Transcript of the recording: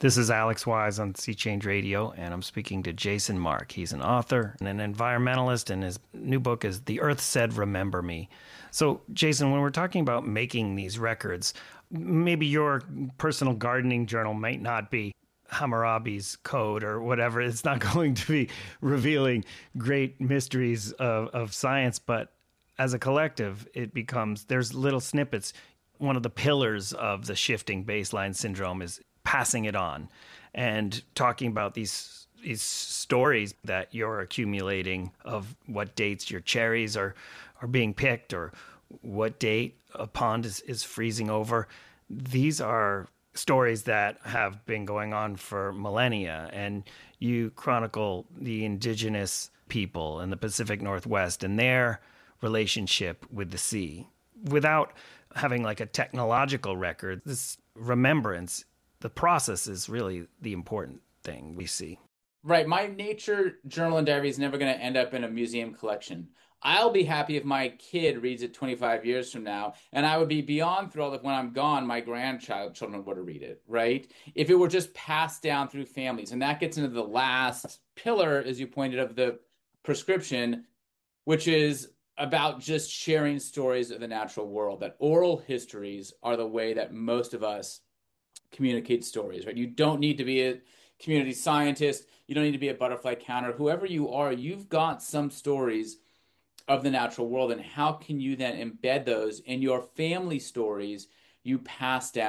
This is Alex Wise on Sea Change Radio, and I'm speaking to Jason Mark. He's an author and an environmentalist, and his new book is The Earth Said Remember Me. So, Jason, when we're talking about making these records, maybe your personal gardening journal might not be Hammurabi's code or whatever. It's not going to be revealing great mysteries of science, but as a collective, it becomes, there's little snippets. One of the pillars of the shifting baseline syndrome is passing it on and talking about these stories that you're accumulating of what dates your cherries are being picked or what date a pond is freezing over. These are stories that have been going on for millennia, and you chronicle the indigenous people in the Pacific Northwest and their relationship with the sea. Without having like a technological record, this remembrance, the process is really the important thing we see. Right. My nature journal and diary is never going to end up in a museum collection. I'll be happy if my kid reads it 25 years from now, and I would be beyond thrilled if when I'm gone, my grandchildren were to read it, right? If it were just passed down through families. And that gets into the last pillar, as you pointed, of the prescription, which is about just sharing stories of the natural world, that oral histories are the way that most of us communicate stories, right? You don't need to be a community scientist. You don't need to be a butterfly counter. Whoever you are, you've got some stories of the natural world. And how can you then embed those in your family stories you pass down?